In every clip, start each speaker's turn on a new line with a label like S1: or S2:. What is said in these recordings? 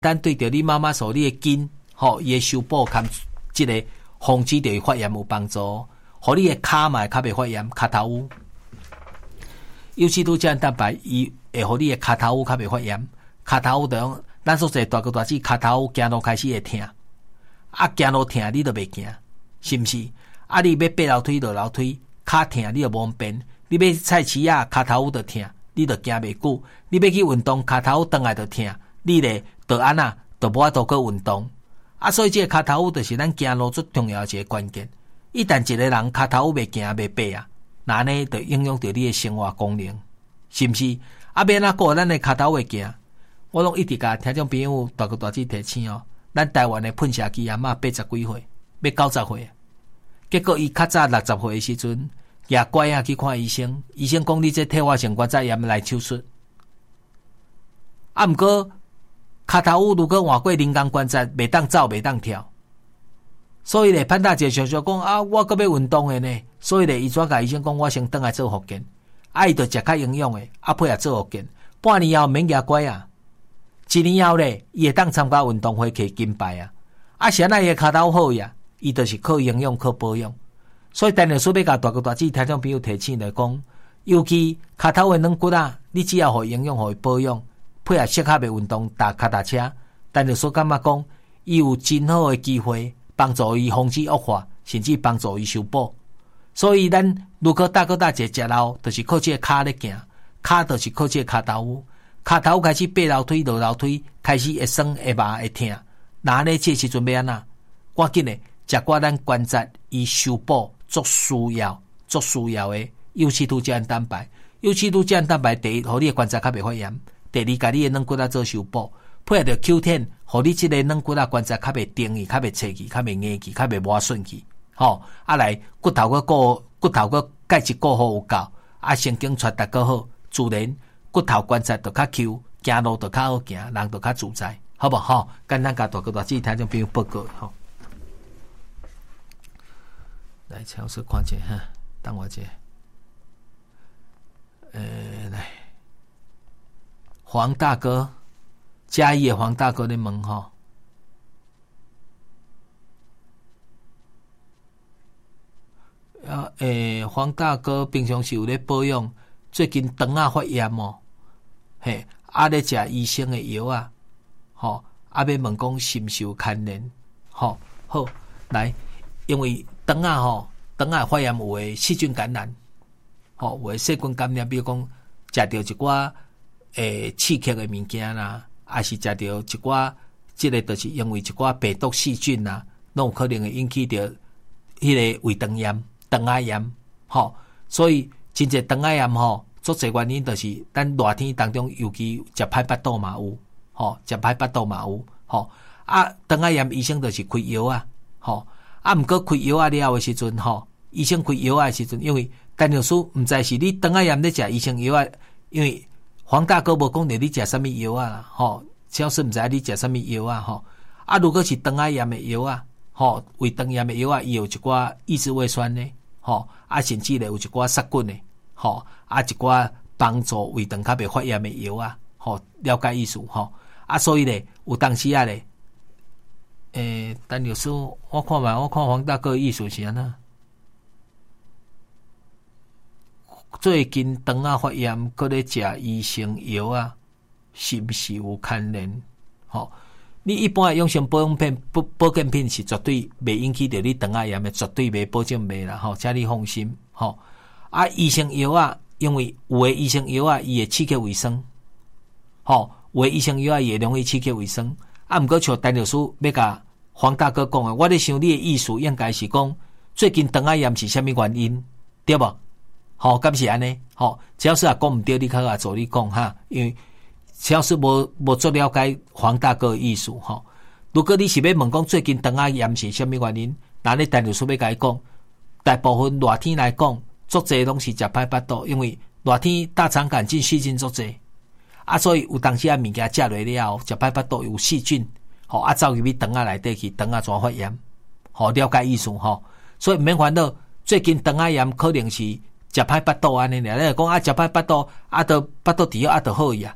S1: 单对着你妈妈所你的筋，伊的修补含即个防止着发炎有帮助，互你的骹嘛较袂发炎，骹头乌。尤其都胶原蛋白，伊会互你的骹头乌较袂发炎，骹头乌就咱所说大哥大姐骹头乌行路开始会疼，行路疼你都袂行，是毋是？你要爬楼梯落楼梯，骹疼你就无方便；你要菜市仔骹头乌就疼，你就行袂久；你要去运動骹頭烏轉來就疼，你咧就安那就無法度去運動。所以這個骹頭烏就是咱行路最重要的一個關鍵。一旦一個人骹頭烏袂行袂爬那呢就影響到你的生活功能，是毋是？要安怎顧咱的骹頭會行？我攏一直甲聽眾朋友大哥大姐提醒咱台灣的噴射機阿嬷80幾歲，要90歲，結果伊較早60歲的時陣，也乖去看醫生，醫生講你這退化性關節炎來手術。毋過骹頭烏如果換過人工關節，袂當走袂當跳。所以咧，潘大姐常常講我閣要運動的呢。所以咧，伊怎甲醫生講，我先轉來做復健。伊就食較營養的，配合做復健。半年後免牙乖1年後咧，伊會當參加運動會摕金牌是安那伊的骹頭好呀，伊就是靠營養靠保養。所以，陳老師要甲大哥大姐聽眾朋友提醒來講，尤其骹頭的軟骨你只要互營養互伊保養，配合適合的運動踏腳踏車，陳老師感覺講，伊有真好的機會。幫助伊防止惡化，甚至幫助伊修補。所以咱如果大哥大姐食老，就是靠這個骹咧行，骹就是靠這個骹頭烏，骹頭開始爬樓梯落樓梯，開始會酸會麻會疼。那呢這時陣要安怎？趕緊的食寡咱關節伊修補足需要的優質膠原蛋白。優質膠原蛋白第一，互你的關節較袂發炎；第二，甲你的軟骨做修補。配合着 Q10， 互你即個軟骨關節較袂定去，較袂脆去，較袂硬去，較袂磨損去。來骨頭個鈣質個好有夠，神經傳達個好，自然骨頭關節就較 Q， 行路就較好行，人就較自在，好不好？簡單甲大哥大姐聽眾朋友報告來，嘗試看者哈，等我者，來，黃大哥。嘉義的黃大哥咧問黃大哥平常是有咧保養，最近腸發炎咧食醫生的藥要問講是毋是有牽連？好，來，因為腸發炎有誒細菌感染，有誒細菌感染，比如講食到一寡刺激的物件啦。還是食到一寡，即個就是因為一寡病毒細菌啊，都有可能會引起到迄個胃腸炎、腸仔炎，所以真濟腸仔炎足濟原因就是咱熱天當中，尤其食歹腹肚嘛有，食歹腹肚嘛有，腸仔炎醫生就是開藥毋過開藥了後的時陣，醫生開藥的時陣，因為陳老師毋知是你腸仔炎咧食醫生藥因為黃大哥無講你食什麼藥啦，超市毋知你食什麼藥如果是腸仔炎的藥胃腸炎的藥伊有一寡抑制胃酸呢，甚至咧有一寡殺菌的，一寡幫助胃腸較袂發炎的藥了解意思所以咧有當時咧，陳老師我看黃大哥的意思是安怎？最近腸仔發炎，閣咧食醫生藥是毋是有牽連？你一般的養生保養品、保健品是絕對袂引起到你腸仔炎的，絕對袂保證袂啦。請你放心。醫生藥因為有的醫生藥伊會刺激胃酸，有的醫生藥伊會容易刺激胃酸。毋過像陳老師要甲黃大哥講的，我咧想你的意思應該是講最近腸仔炎是啥物原因，對無？敢是安尼？只要是講毋對，你較做你講哈，因為只要是無做了解黃大哥的意思如果你是要問講最近腸仔炎是啥物原因，那你陳老師要甲伊講，大部分熱天來講，足濟攏是食歹腹肚，因為熱天大腸桿菌細菌足濟所以有當時物件食落了後，食歹腹肚有細菌走入去腸仔內底去，腸仔怎發炎了解意思所以毋免煩惱，最近腸仔炎可能是食歹腹肚安尼咧，你講食歹腹肚，就腹肚治好就好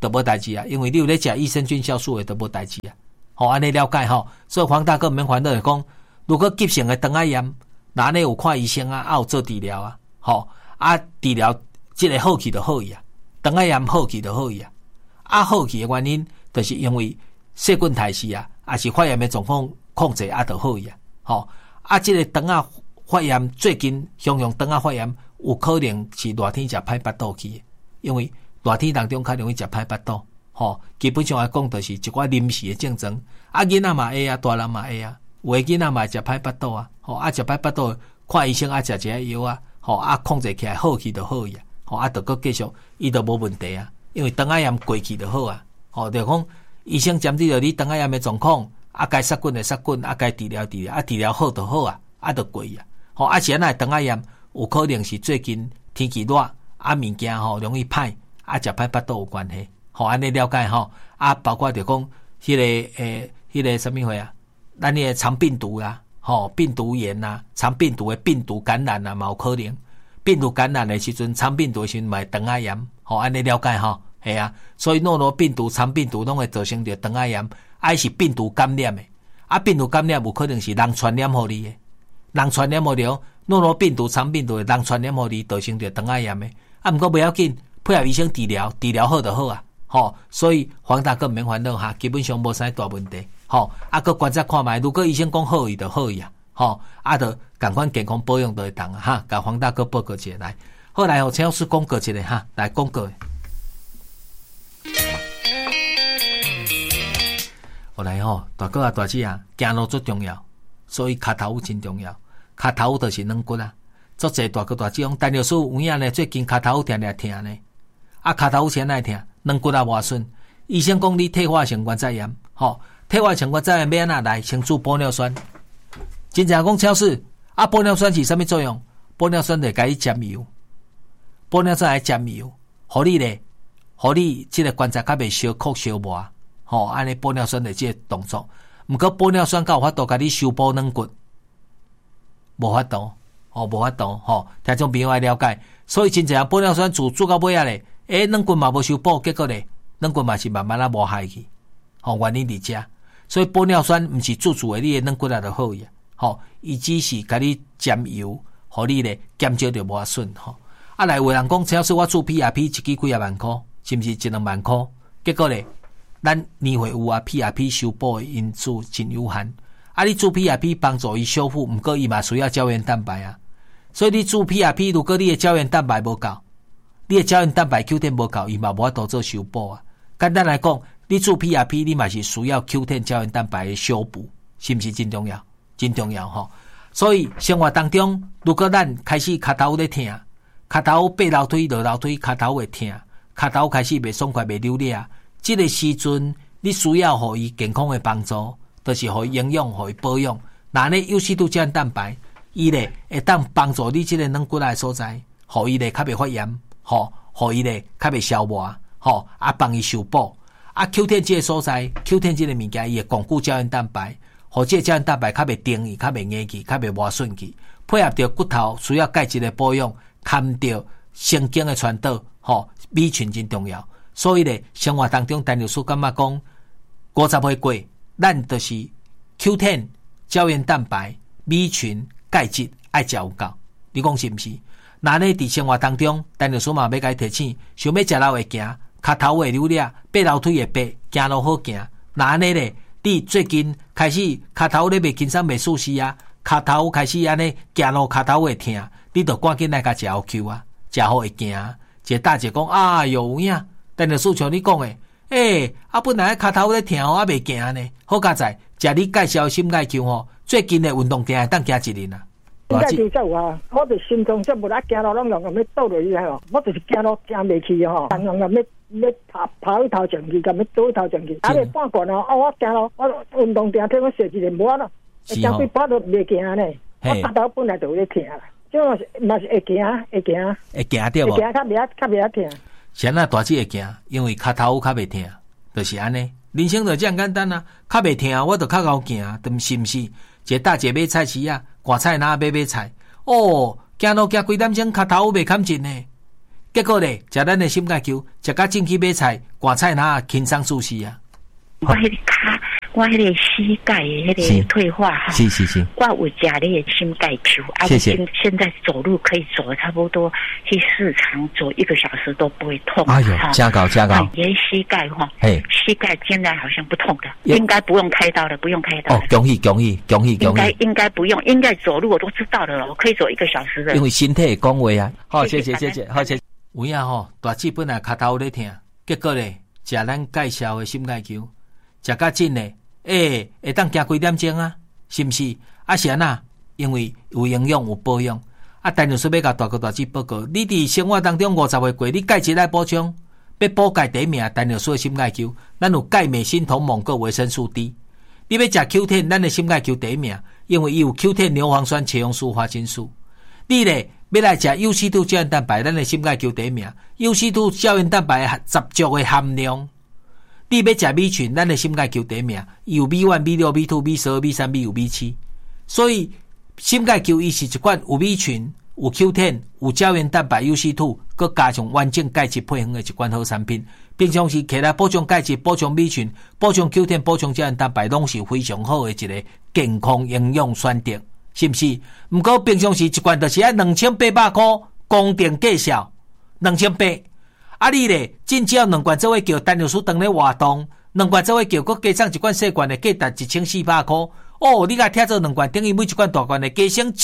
S1: 都无代志啊，因为你有咧食益生菌酵素的都无代志啊。好，安尼了解吼。所以黄大哥免烦恼的讲，如果急性的肠癌炎，那安尼有看医生啊，有做治疗啊，吼啊治疗即个好去就好去啊，肠癌炎好去就好去啊。啊好去的原因，就是因为细菌太死啊，也是发炎的状况控制啊，就好去啊。吼啊，即个肠啊发炎最近常常肠啊发炎，有可能是热天食歹巴肚去的，因为热天当中较容易食歹巴肚。吼，基本上来讲，就是一寡临时的症状。啊，囡仔嘛会啊，大人嘛会啊，有的囡仔嘛食歹巴肚啊。吼，啊食歹巴肚，看医生啊，食一下药啊。吼，啊控制起来好去就好去啊。吼，啊，就搁继续，伊就无问题啊。因为肠癌炎过去就好啊。吼，就讲医生针对着你肠癌炎的状况，啊该杀菌的杀菌，啊该治疗治疗，啊治疗好就好啊，啊就过去啊。吼，啊是安那肠癌炎有可能是最近天气热，啊物件吼容易歹，啊食歹巴肚有关系。吼，安尼了解吼，啊，包括就讲迄个什么货啊，咱个肠病毒啦，吼，病毒炎呐，肠病毒的病毒感染啊，嘛有可能。病毒感染的时阵，肠病毒的时阵嘛肠癌炎，吼，安尼了解吼，系啊。所以诺罗病毒、肠病毒拢会造成着肠癌炎，啊是病毒感染的，啊病毒感染有可能是人传染互你的，人传染互了诺罗病毒、肠病毒的人传染互你，造成着肠癌炎的，啊，毋过不要紧，配合医生治疗，治疗好就好啊。吼，所以黄大哥免烦恼哈，基本上无啥大问题。吼，啊，搁观察看卖，如果医生讲好伊就好伊啊。吼，啊，就赶快健康保养就会当啊哈。甲黄大哥报告一下来，好来，请老师广告一下哈，来广告。好来吼，大哥啊，大姐啊，行路最重要，所以脚头真重要。脚头就是软骨啊。足济大哥大姐讲，陈老师有影呢，最近脚头常常痛呢。啊，脚头先来痛。软骨啊，磨损。医生讲你退化性关节炎，吼，退化性关节炎要安怎来？先煮玻尿酸。真正讲超市啊，玻尿酸是啥物作用？玻尿酸就甲你沾油，玻尿酸来沾油，互你咧，互你即个关节较袂烧酷烧磨，吼，安尼玻尿酸的即个动作。毋过玻尿酸有法度甲你修补软骨，无法度，吼，无法度，吼，听众朋友爱了解。所以真正玻尿酸煮到尾啊咧。软骨嘛无修补，结果咧，软骨嘛是慢慢啊磨害去，吼，原因伫遮。所以玻尿酸毋是煮的你的软骨啊就好呀，吼，伊只是甲你沾油，互你咧减少着磨损，吼。啊来有人讲，只要是我做 PRP 一支几啊万箍，是毋是1-2万箍？结果咧，咱年会有啊 PRP 修补的因素真有限。啊，你做 PRP 帮助伊修复，毋过伊嘛需要胶原蛋白啊。所以你做 PRP， 如果你的胶原蛋白无够，你的胶原蛋白 Q10 无够，伊嘛无法度做修补啊。简单来讲，你做 PRP， 你嘛是需要 Q10 胶原蛋白的修补，是毋是真重要？真重要吼。所以生活当中，如果咱开始脚头咧痛，脚头爬楼梯落楼梯，脚头会痛，脚头开始袂爽快袂流力啊，这个时阵你需要互伊健康的帮助，就是互伊营养，互伊保养。那呢，优势度胶原蛋白，伊咧会当帮助你这个软骨的所在，互伊咧较袂发炎。吼，互伊咧较袂消磨，吼啊帮伊修补。啊 Q10 这个所在 ，Q10 这个物件伊会巩固胶原蛋白，互这胶原蛋白较袂定去，较袂硬去，较袂磨损去。配合着骨头需要钙质的保养，牵着神经的传导，吼米群真重要。所以咧，生活当中陈律师感觉讲，50岁过，咱就是 Q10 胶原蛋白、米群、钙质爱食有够，你讲是毋是？那呢，伫生活当中，陈律师嘛要甲伊提醒，想要食老会行，脚头会流力，爬楼梯会爬，行路好行。那安尼咧，你最近开始脚头咧袂轻松袂舒适啊，脚头开始安尼行路脚头会痛，你著赶紧来甲食好 Q 啊，食好会行啊。一个大姐讲，哎哟有影，陈律师像你讲诶，本来脚头咧痛啊袂行呢，好佳哉，食你介绍心爱 Q 吼，最近的运动定当行一日啊。
S2: 应该就有啊，我就心脏这无啦，行路拢用咁要倒落去吼，我就是行路行袂去吼，常常咁要跑一头上去，咁要倒一头上去，啊，半罐哦，我行路我运动定替我设一个无啊咯，相对跑都袂行呢，我脚头本来就咧痛啦，这嘛是会行会行
S1: 对无？
S2: 会行较袂痛。
S1: 先啊，大姐会行，因为脚头较袂痛，就是安尼。人生就这样简单啊，较袂痛，我就较高行，是毋是？一个大姐买菜市啊，赶菜哪买菜，哦，行路行几点钟，脚头袂堪紧呢？ 结果咧，食咱的心盖球，食甲进去买菜，挂菜那轻松舒适啊。
S3: 我迄个骹，我迄个膝盖的迄个退化哈，
S1: 是，
S3: 我有食你的心盖球，
S1: 谢谢。
S3: 现在走路可以走差不多去市场走1个小时都不会痛。
S1: 哎呦，加高！
S3: 你的膝盖哈，膝盖现在好像不痛的，应该不用开刀了，不用开刀了。
S1: 哦，恭喜！
S3: 应该不用，应该走路我都知道了，我可以走1个小时的。
S1: 因为身体讲话啊。好，谢谢，好谢。有影吼，大姊本来骹头有咧疼，结果咧食咱介绍的心盖球。食较紧嘞，会当行几点钟啊？是毋是？啊是安那？因为有营养有保养。啊，陈律师要甲大哥大姐报告，你伫生活当中50岁过，你钙质来补充，要补钙第一名，陈律师的心钙球，咱有钙镁锌铜锰铬维生素 D。你要食 Q10， 咱的心钙球第一名，因为伊有 Q10 牛磺酸、茄红素、花青素。你咧要来食 UC2 胶原蛋白，咱的心钙球第一名 ，UC2 胶原蛋白十足的含量。你要食米群，咱的心钙球第一名，有 B1、B6、B2、B12、B3、B5、B7， 所以心钙球伊是一款有米群、有 Q10、有胶原蛋白 UC2， 佮加上完整钙质配方的一款好产品。平常时起来补充钙质、补充米群、补充 Q10、补充胶原蛋白，拢是非常好的一个健康营养选择，是不是？不过平常时一罐就是要2800块，公定价销2800。啊你咧，真正2罐做伙叫陈律师当咧活动，2罐做伙叫，佮加上一罐细罐的，价值1400块。哦，你甲听做2罐，等于每一罐大罐的加成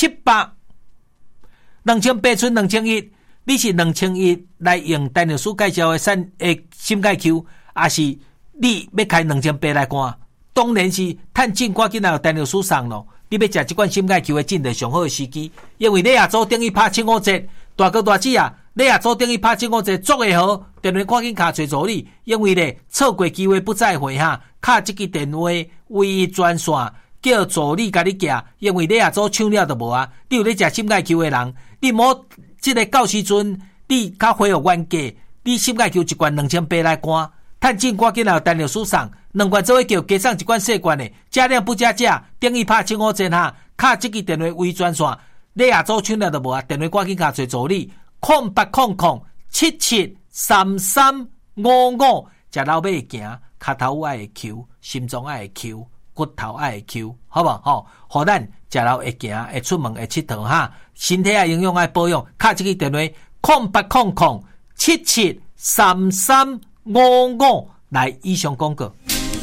S1: 700，2800剩2100，你是2100来用陈律师介绍的心钙球，还是你要开2800来干？当然是趁钱赶紧来有陈律师送咯。你要食这款心钙球的进来上好的时机，因为你也做等于拍7-5折，大哥大姐啊！你也做等于拍7-5折，做会好，电话赶紧卡找助理，因为咧错过机会不再会哈，卡这个电话唯一专线叫助理甲你寄，因为你也做抢了就无啊。你有咧食心钙球的人，你莫这个到时阵你较恢复原价，你心钙球一罐2800来干，趁钱赶紧来有陈律师送，2罐做伙叫加上一罐细罐的，加量不加价，等于拍7-5折哈，卡这个电话唯一专线，你也做抢了就无啊，电话赶紧卡找助理。0800-773355，食老尾行，脚头爱会扣，心脏爱会扣，骨头爱会扣，好不好？互咱食老会行，会出门会佚佗哈，身体爱营养爱保养，卡这个电话0800-773355，来以上广告。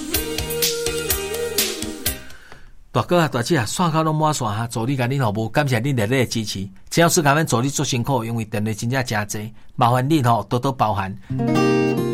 S1: 大哥啊，大姐啊，线卡拢满线哈，助理甲恁服务，感谢恁热烈的支持。陈老师甲阮助理做辛苦，因为电话真正真济，麻烦恁多多包涵。